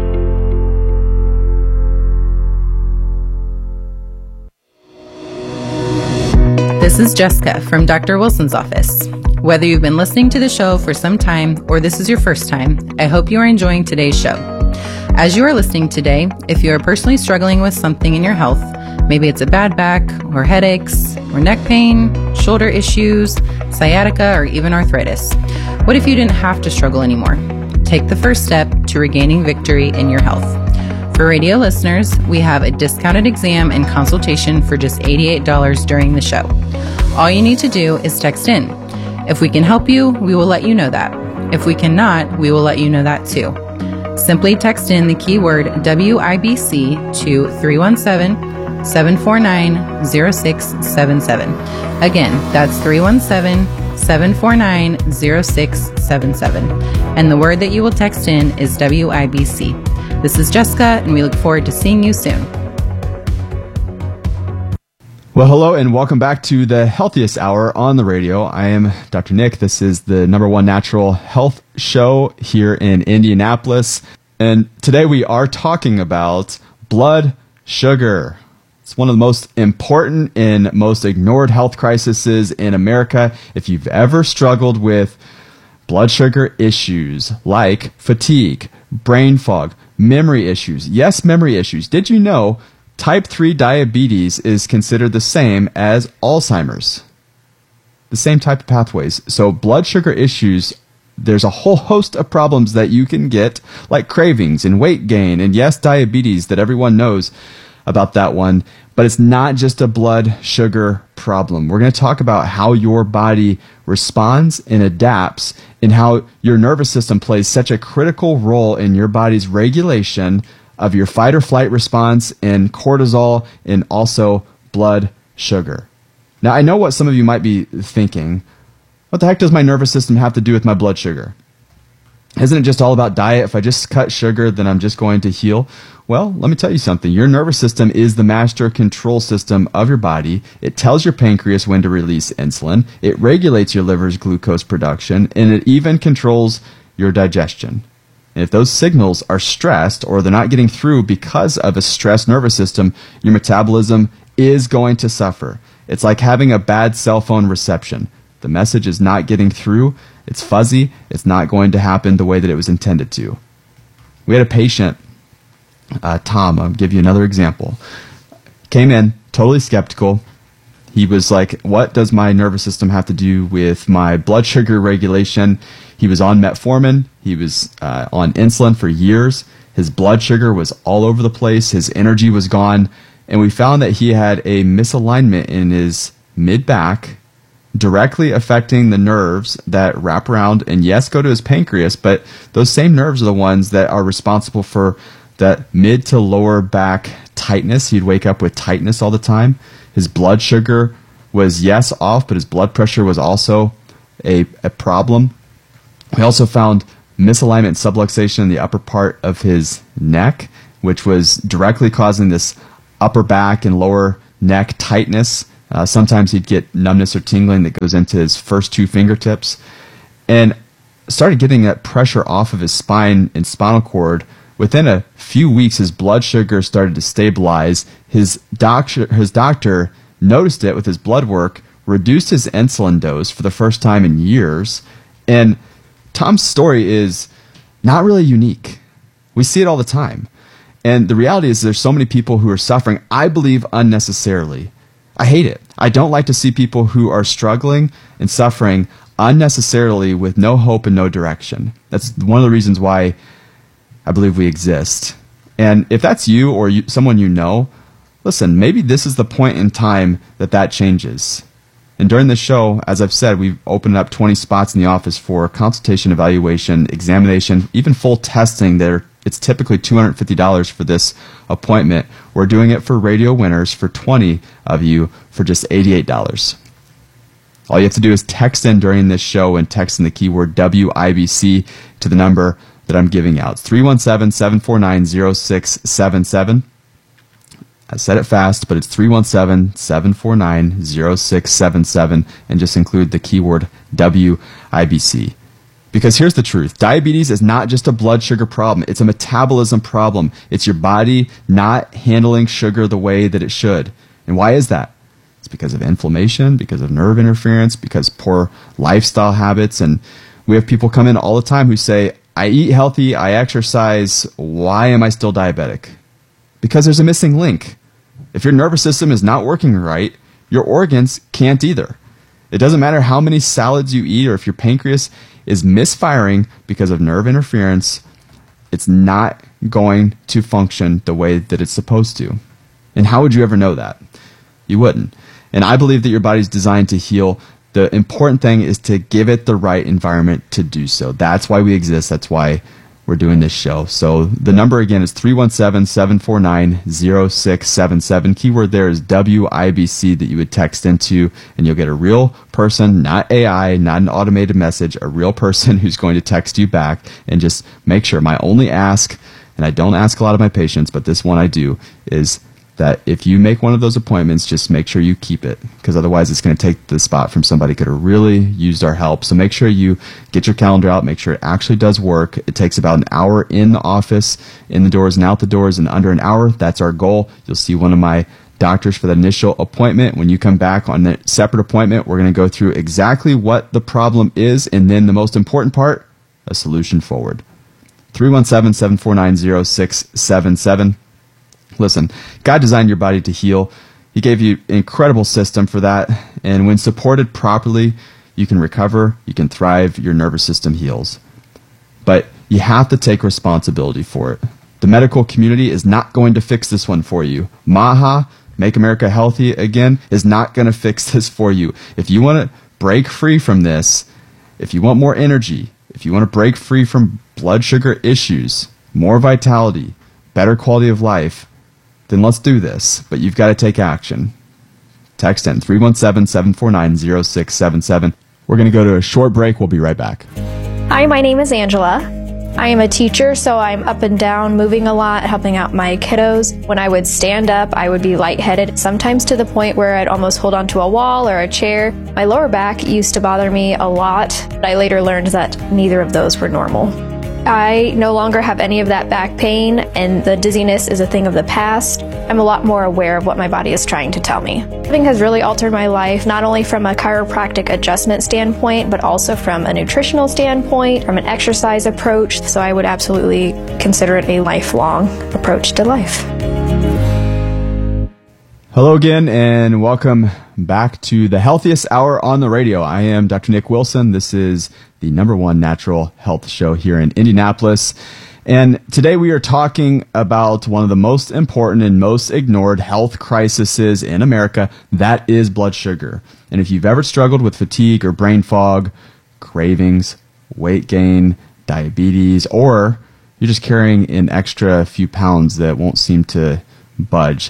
This is Jessica from Dr. Wilson's office. Whether you've been listening to the show for some time or this is your first time, I hope you are enjoying today's show. As you are listening today, if you are personally struggling with something in your health, maybe it's a bad back or headaches or neck pain, shoulder issues, sciatica, or even arthritis, what if you didn't have to struggle anymore? Take the first step to regaining victory in your health. For radio listeners, we have a discounted exam and consultation for just $88 during the show. All you need to do is text in. If we can help you, we will let you know that. If we cannot, we will let you know that too. Simply text in the keyword WIBC to 317-749-0677. Again, that's 317-749-0677. And the word that you will text in is WIBC. This is Jessica, and we look forward to seeing you soon. Well, hello and welcome back to the Healthiest Hour on the radio. I am Dr. Nick. This is the #1 natural health show here in Indianapolis. And today we are talking about blood sugar. It's one of the most important and most ignored health crises in America. If you've ever struggled with blood sugar issues like fatigue, brain fog, memory issues, yes, memory issues. Did you know type 3 diabetes is considered the same as Alzheimer's? The same type of pathways. So blood sugar issues, there's a whole host of problems that you can get, like cravings and weight gain, and yes, diabetes that everyone knows about that one. But it's not just a blood sugar problem. We're going to talk about how your body responds and adapts, and how your nervous system plays such a critical role in your body's regulation of your fight or flight response and cortisol and also blood sugar. Now, I know what some of you might be thinking. What the heck does my nervous system have to do with my blood sugar? Isn't it just all about diet? If I just cut sugar, then I'm just going to heal? Well, let me tell you something. Your nervous system is the master control system of your body. It tells your pancreas when to release insulin. It regulates your liver's glucose production, and it even controls your digestion. And if those signals are stressed or they're not getting through because of a stressed nervous system, your metabolism is going to suffer. It's like having a bad cell phone reception. The message is not getting through. It's fuzzy. It's not going to happen the way that it was intended to. We had a patient, Tom, I'll give you another example. Came in totally skeptical. He was like, what does my nervous system have to do with my blood sugar regulation? He was on metformin. He was on insulin for years. His blood sugar was all over the place. His energy was gone. And we found that he had a misalignment in his mid-back, directly affecting the nerves that wrap around and, yes, go to his pancreas, but those same nerves are the ones that are responsible for that mid to lower back tightness. He'd wake up with tightness all the time. His blood sugar was, yes, off, but his blood pressure was also a problem. We also found misalignment and subluxation in the upper part of his neck, which was directly causing this upper back and lower neck tightness. Sometimes he'd get numbness or tingling that goes into his first two fingertips. And started getting that pressure off of his spine and spinal cord. Within a few weeks, his blood sugar started to stabilize. His doctor noticed it with his blood work, reduced his insulin dose for the first time in years. And Tom's story is not really unique. We see it all the time. And the reality is there's so many people who are suffering, I believe, unnecessarily. I hate it. I don't like to see people who are struggling and suffering unnecessarily with no hope and no direction. That's one of the reasons why I believe we exist. And if that's you or someone you know, listen, maybe this is the point in time that changes. And during this show, as I've said, we've opened up 20 spots in the office for consultation, evaluation, examination, even full testing. It's typically $250 for this appointment. We're doing it for radio winners, for 20 of you, for just $88. All you have to do is text in during this show and text in the keyword WIBC to the number that I'm giving out. It's 317-749-0677. I said it fast, but it's 317-749-0677, and just include the keyword WIBC. Because here's the truth. Diabetes is not just a blood sugar problem. It's a metabolism problem. It's your body not handling sugar the way that it should. And why is that? It's because of inflammation, because of nerve interference, because poor lifestyle habits. And we have people come in all the time who say, I eat healthy, I exercise, why am I still diabetic? Because there's a missing link. If your nervous system is not working right, your organs can't either. It doesn't matter how many salads you eat or if your pancreas is misfiring because of nerve interference, it's not going to function the way that it's supposed to. And how would you ever know that? You wouldn't. And I believe that your body's designed to heal. The important thing is to give it the right environment to do so. That's why we exist. That's why we're doing this show. So the number again is 317-749-0677. Keyword there is WIBC that you would text into, and you'll get a real person, not AI, not an automated message, a real person who's going to text you back. And just make sure, my only ask, and I don't ask a lot of my patients, but this one I do, is that if you make one of those appointments, just make sure you keep it, because otherwise it's going to take the spot from somebody who could have really used our help. So make sure you get your calendar out, make sure it actually does work. It takes about an hour in the office, in the doors and out the doors, and under an hour. That's our goal. You'll see one of my doctors for the initial appointment. When you come back on the separate appointment, we're going to go through exactly what the problem is, and then the most important part, a solution forward. 317-749-0677. Listen, God designed your body to heal. He gave you an incredible system for that. And when supported properly, you can recover, you can thrive, your nervous system heals. But you have to take responsibility for it. The medical community is not going to fix this one for you. MAHA, Make America Healthy Again, is not going to fix this for you. If you want to break free from this, if you want more energy, if you want to break free from blood sugar issues, more vitality, better quality of life, then let's do this. But you've got to take action. Text in 317-749-0677. We're going to go to a short break. We'll be right back. Hi, my name is Angela. I am a teacher, so I'm up and down, moving a lot, helping out my kiddos. When I would stand up, I would be lightheaded, sometimes to the point where I'd almost hold onto a wall or a chair. My lower back used to bother me a lot, but I later learned that neither of those were normal. I no longer have any of that back pain, and the dizziness is a thing of the past. I'm a lot more aware of what my body is trying to tell me. Living has really altered my life, not only from a chiropractic adjustment standpoint, but also from a nutritional standpoint, from an exercise approach, so I would absolutely consider it a lifelong approach to life. Hello again, and welcome back to the Healthiest Hour on the radio. I am Dr. Nick Wilson. This is the #1 natural health show here in Indianapolis. And today we are talking about one of the most important and most ignored health crises in America. That is blood sugar. And if you've ever struggled with fatigue or brain fog, cravings, weight gain, diabetes, or you're just carrying an extra few pounds that won't seem to budge,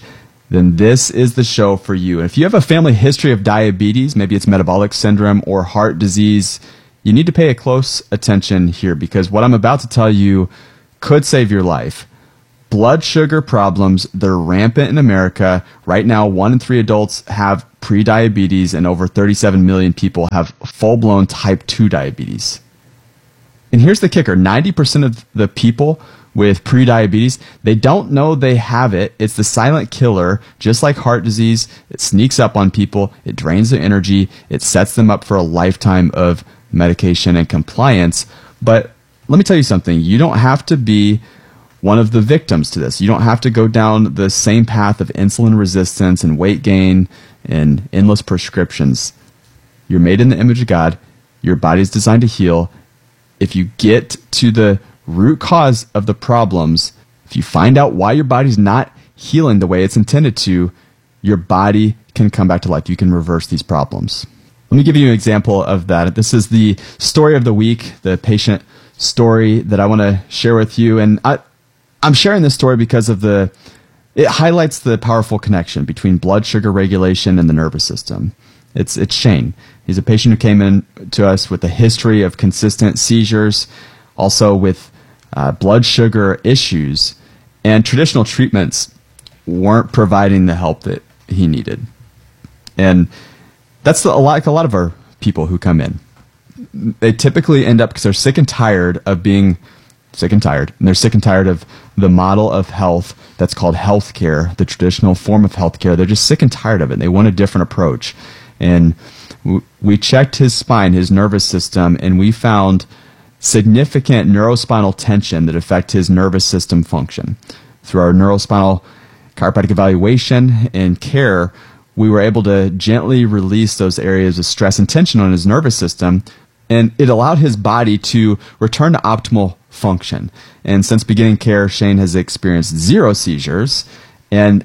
then this is the show for you. And if you have a family history of diabetes, maybe it's metabolic syndrome or heart disease, you need to pay a close attention here, because what I'm about to tell you could save your life. Blood sugar problems, they're rampant in America. Right now, 1 in 3 adults have prediabetes, and over 37 million people have full-blown type 2 diabetes. And here's the kicker. 90% of the people with prediabetes, they don't know they have it. It's the silent killer, just like heart disease. It sneaks up on people. It drains their energy. It sets them up for a lifetime of medication and compliance. But let me tell you something. You don't have to be one of the victims to this. You don't have to go down the same path of insulin resistance and weight gain and endless prescriptions. You're made in the image of God. Your body's designed to heal. If you get to the root cause of the problems, if you find out why your body's not healing the way it's intended to, your body can come back to life. You can reverse these problems. Let me give you an example of that. This is the story of the week, the patient story that I want to share with you. And I'm sharing this story because of it highlights the powerful connection between blood sugar regulation and the nervous system. It's Shane. He's a patient who came in to us with a history of consistent seizures, also with blood sugar issues, and traditional treatments weren't providing the help that he needed. And that's like a lot of our people who come in. They typically end up because they're sick and tired of being sick and tired, and they're sick and tired of the model of health that's called healthcare, the traditional form of healthcare. They're just sick and tired of it. They want a different approach. And we checked his spine, his nervous system, and we found significant neurospinal tension that affect his nervous system function. Through our neurospinal chiropractic evaluation and care, we were able to gently release those areas of stress and tension on his nervous system, and it allowed his body to return to optimal function. And since beginning care, Shane has experienced 0 seizures, and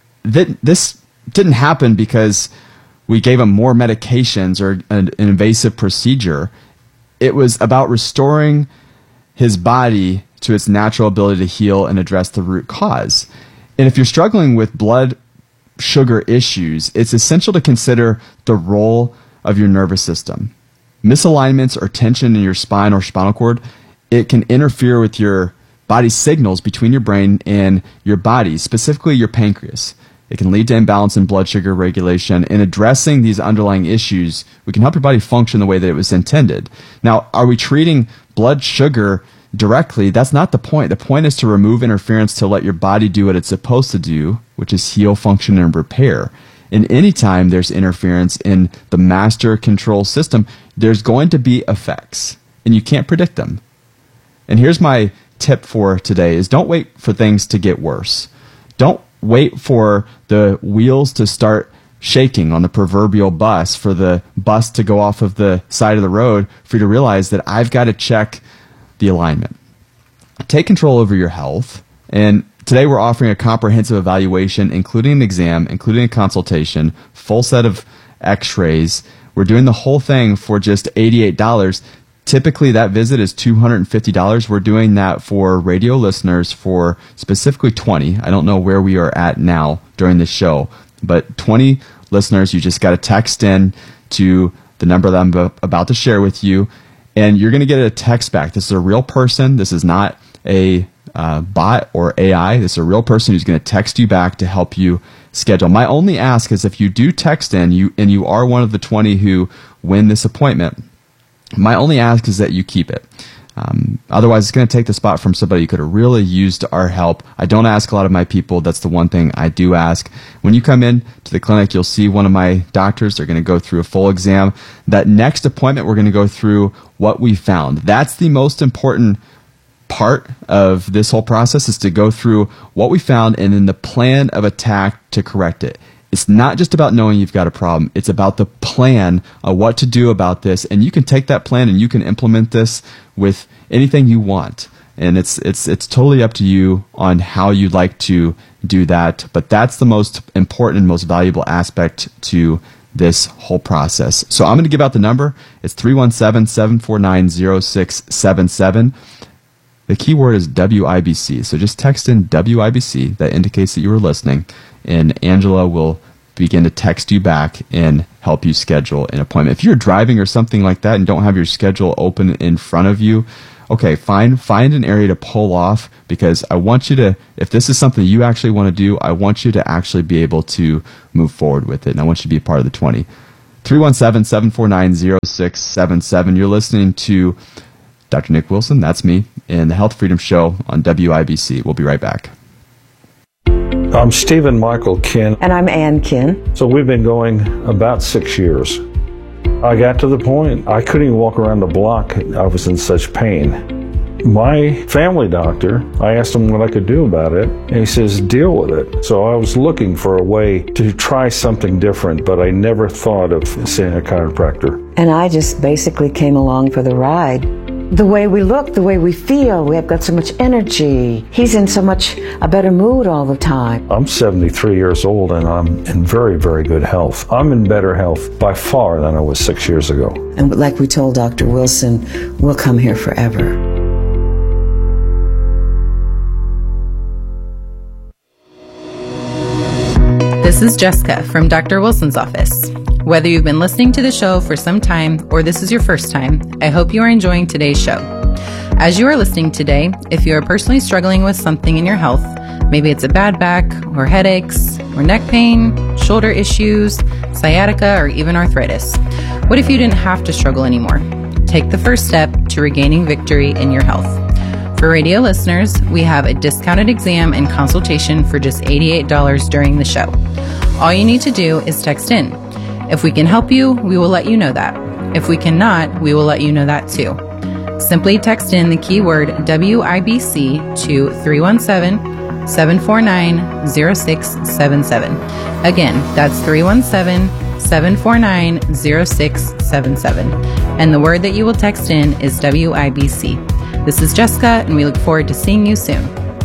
this didn't happen because we gave him more medications or an invasive procedure. It was about restoring his body to its natural ability to heal and address the root cause. And if you're struggling with blood sugar issues, it's essential to consider the role of your nervous system. Misalignments or tension in your spine or spinal cord, it can interfere with your body's signals between your brain and your body, specifically your pancreas. It can lead to imbalance in blood sugar regulation. In addressing these underlying issues, we can help your body function the way that it was intended. Now, are we treating blood sugar directly? That's not the point. The point is to remove interference to let your body do what it's supposed to do, which is heal, function, and repair. And anytime there's interference in the master control system, there's going to be effects, and you can't predict them. And here's my tip for today is don't wait for things to get worse. Don't wait for the wheels to start shaking on the proverbial bus, for the bus to go off of the side of the road, for you to realize that I've got to check the alignment. Take control over your health. And today we're offering a comprehensive evaluation, including an exam, including a consultation, full set of x-rays. We're doing the whole thing for just $88. Typically, that visit is $250. We're doing that for radio listeners for specifically 20. I don't know where we are at now during this show, but 20 listeners, you just got to text in to the number that I'm about to share with you, and you're going to get a text back. This is a real person. This is not a bot or AI. This is a real person who's going to text you back to help you schedule. My only ask is if you do text in, you are one of the 20 who win this appointment, my only ask is that you keep it. Otherwise, it's going to take the spot from somebody who could have really used our help. I don't ask a lot of my people. That's the one thing I do ask. When you come in to the clinic, you'll see one of my doctors. They're going to go through a full exam. That next appointment, we're going to go through what we found. That's the most important part of this whole process, is to go through what we found and then the plan of attack to correct it. It's not just about knowing you've got a problem. It's about the plan of what to do about this. And you can take that plan and you can implement this with anything you want. And it's totally up to you on how you'd like to do that. But that's the most important and most valuable aspect to this whole process. So I'm going to give out the number. It's 317-749-0677. The key word is WIBC. So just text in WIBC. That indicates that you were listening. and Angela will begin to text you back and help you schedule an appointment. If you're driving or something like that and don't have your schedule open in front of you, okay, find an area to pull off, because I want you to, if this is something you actually want to do, I want you to actually be able to move forward with it, and I want you to be a part of the 20. 317-749-0677. You're listening to Dr. Nick Wilson, that's me, and the Health Freedom Show on WIBC. We'll be right back. I'm Stephen Michael Kin. And I'm Ann Kin. So we've been going about 6 years. I got to the point I couldn't even walk around the block. I was in such pain. My family doctor, I asked him what I could do about it, and he says, deal with it. So I was looking for a way to try something different, but I never thought of seeing a chiropractor. And I just basically came along for the ride. The way we look, the way we feel, we have got so much energy. He's in so much a better mood all the time. I'm 73 years old and I'm in very, very good health. I'm in better health by far than I was 6 years ago. And like we told Dr. Wilson, we'll come here forever. This is Jessica from Dr. Wilson's office. Whether you've been listening to the show for some time or this is your first time, I hope you are enjoying today's show. As you are listening today, if you are personally struggling with something in your health, maybe it's a bad back or headaches or neck pain, shoulder issues, sciatica, or even arthritis, what if you didn't have to struggle anymore? Take the first step to regaining victory in your health. For radio listeners, we have a discounted exam and consultation for just $88 during the show. All you need to do is text in. If we can help you, we will let you know that. If we cannot, we will let you know that too. Simply text in the keyword WIBC to 317-749-0677. Again, that's 317-749-0677. And the word that you will text in is WIBC. This is Jessica, and we look forward to seeing you soon.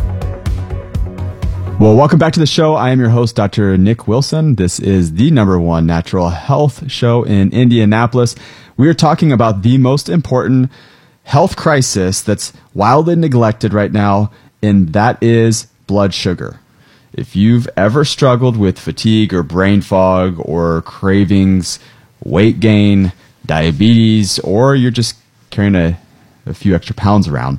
Well, welcome back to the show. I am your host, Dr. Nick Wilson. This is the #1 natural health show in Indianapolis. We are talking about the most important health crisis that's wildly neglected right now, and that is blood sugar. If you've ever struggled with fatigue or brain fog or cravings, weight gain, diabetes, or you're just carrying a few extra pounds around,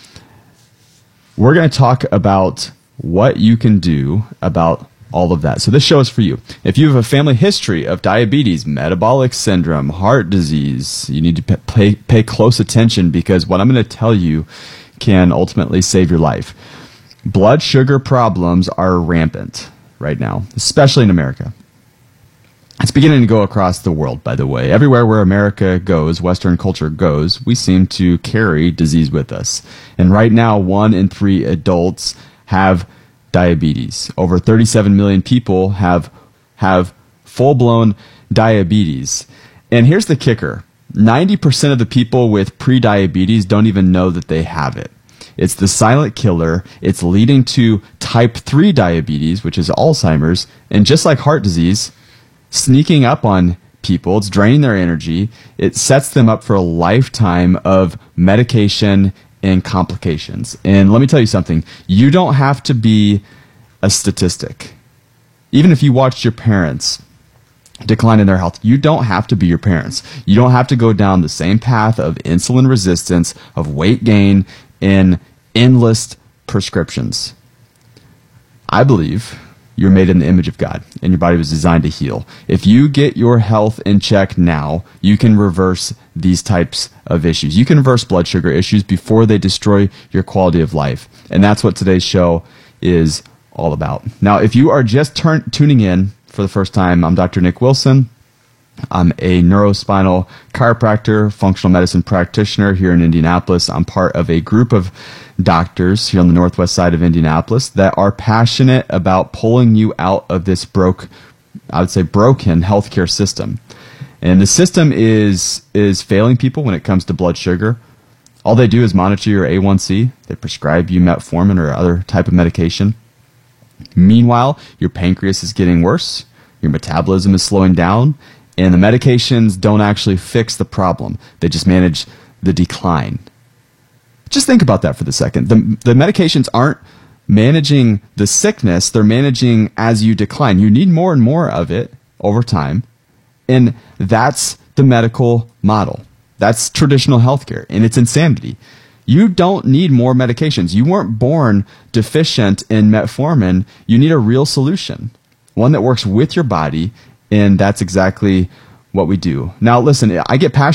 we're going to talk about what you can do about all of that. So this show is for you. If you have a family history of diabetes, metabolic syndrome, heart disease, you need to pay close attention, because what I'm going to tell you can ultimately save your life. Blood sugar problems are rampant right now, especially in America. It's beginning to go across the world, by the way. Everywhere where America goes, Western culture goes, we seem to carry disease with us. And right now, 1 in 3 adults have diabetes. Over 37 million people have full-blown diabetes. And here's the kicker. 90% of the people with pre-diabetes don't even know that they have it. It's the silent killer. It's leading to type 3 diabetes, which is Alzheimer's. And just like heart disease, sneaking up on people, it's draining their energy. It sets them up for a lifetime of medication and complications. And let me tell you something. You don't have to be a statistic. Even if you watched your parents decline in their health, you don't have to be your parents. You don't have to go down the same path of insulin resistance, of weight gain, and endless prescriptions. I believe you're made in the image of God, and your body was designed to heal. If you get your health in check now, you can reverse these types of issues. You can reverse blood sugar issues before they destroy your quality of life. And that's what today's show is all about. Now, if you are just tuning in for the first time, I'm Dr. Nick Wilson. I'm a neurospinal chiropractor, functional medicine practitioner here in Indianapolis. I'm part of a group of doctors here on the northwest side of Indianapolis that are passionate about pulling you out of this broken healthcare system. And the system is failing people when it comes to blood sugar. All they do is monitor your A1C. They prescribe you metformin or other type of medication. Meanwhile, your pancreas is getting worse, your metabolism is slowing down, and the medications don't actually fix the problem. They just manage the decline. Just think about that for the second. The medications aren't managing the sickness. They're managing as you decline. You need more and more of it over time. And that's the medical model. That's traditional healthcare, and it's insanity. You don't need more medications. You weren't born deficient in metformin. You need a real solution, one that works with your body, and that's exactly what we do. Now, listen, I get passionate